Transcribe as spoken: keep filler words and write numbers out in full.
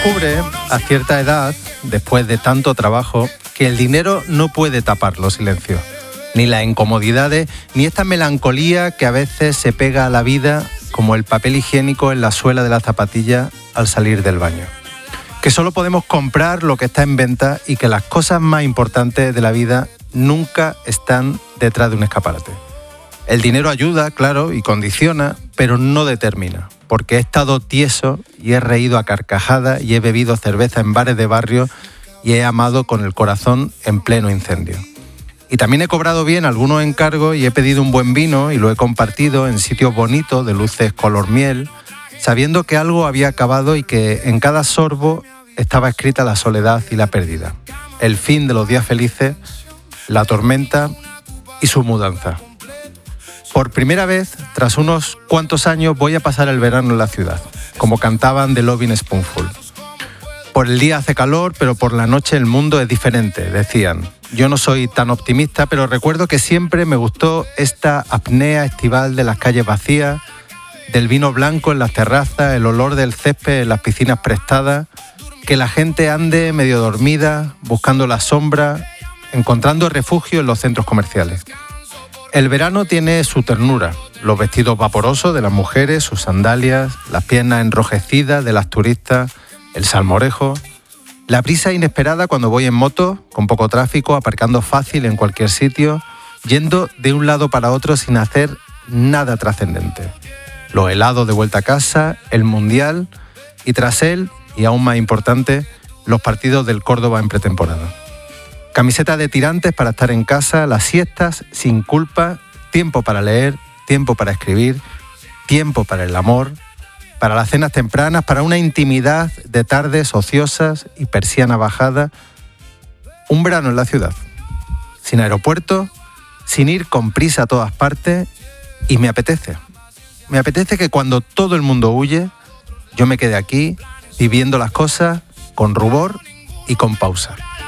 descubre a cierta edad, después de tanto trabajo, que el dinero no puede tapar los silencios, ni las incomodidades, ni esta melancolía que a veces se pega a la vida como el papel higiénico en la suela de la zapatilla al salir del baño. Que solo podemos comprar lo que está en venta y que las cosas más importantes de la vida nunca están detrás de un escaparate. El dinero ayuda, claro, y condiciona, pero no determina, porque he estado tieso y he reído a carcajadas y he bebido cerveza en bares de barrio y he amado con el corazón en pleno incendio. Y también he cobrado bien algunos encargos y he pedido un buen vino y lo he compartido en sitios bonitos de luces color miel, sabiendo que algo había acabado y que en cada sorbo estaba escrita la soledad y la pérdida, el fin de los días felices, la tormenta y su mudanza. Por primera vez, tras unos cuantos años, voy a pasar el verano en la ciudad, como cantaban The Lovin' Spoonful. Por el día hace calor, pero por la noche el mundo es diferente, decían. Yo no soy tan optimista, pero recuerdo que siempre me gustó esta apnea estival de las calles vacías, del vino blanco en las terrazas, el olor del césped en las piscinas prestadas, que la gente ande medio dormida, buscando la sombra, encontrando refugio en los centros comerciales. El verano tiene su ternura, los vestidos vaporosos de las mujeres, sus sandalias, las piernas enrojecidas de las turistas, el salmorejo, la brisa inesperada cuando voy en moto, con poco tráfico, aparcando fácil en cualquier sitio, yendo de un lado para otro sin hacer nada trascendente. Los helados de vuelta a casa, el Mundial y tras él, y aún más importante, los partidos del Córdoba en pretemporada. Camiseta de tirantes para estar en casa, las siestas sin culpa, tiempo para leer, tiempo para escribir, tiempo para el amor, para las cenas tempranas, para una intimidad de tardes ociosas y persiana bajada. Un verano en la ciudad, sin aeropuerto, sin ir con prisa a todas partes, y me apetece. Me apetece que cuando todo el mundo huye, yo me quede aquí, viviendo las cosas con rubor y con pausa.